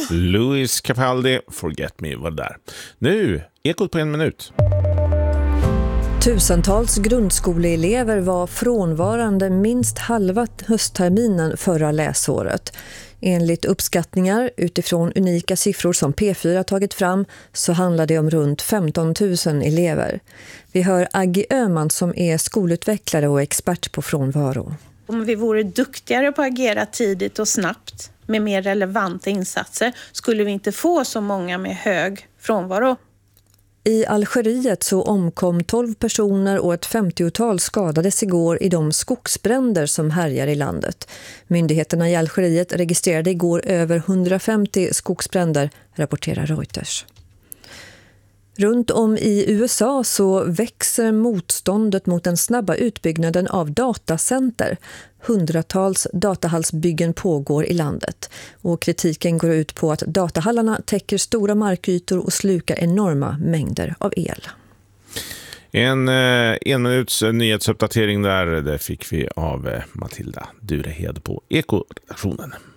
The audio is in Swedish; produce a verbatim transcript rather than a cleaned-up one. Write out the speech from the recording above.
Louis Capaldi, Forget Me var där. Nu, Ekot på en minut. Tusentals grundskoleelever var frånvarande minst halva höstterminen förra läsåret. Enligt uppskattningar utifrån unika siffror som P fyra tagit fram så handlar det om runt femton tusen elever. Vi hör Aggie Öhman som är skolutvecklare och expert på frånvaro. Om vi vore duktigare på att agera tidigt och snabbt med mer relevanta insatser skulle vi inte få så många med hög frånvaro. I Algeriet så omkom tolv personer och ett femtiotal skadades igår i de skogsbränder som härjar i landet. Myndigheterna i Algeriet registrerade igår över hundrafemtio skogsbränder, rapporterar Reuters. Runt om i U S A så växer motståndet mot den snabba utbyggnaden av datacenter. Hundratals datahallsbyggen pågår i landet och kritiken går ut på att datahallarna täcker stora markytor och slukar enorma mängder av el. En eh, en minuts nyhetsuppdatering där, det fick vi av eh, Matilda Durehed på Eko-redaktionen.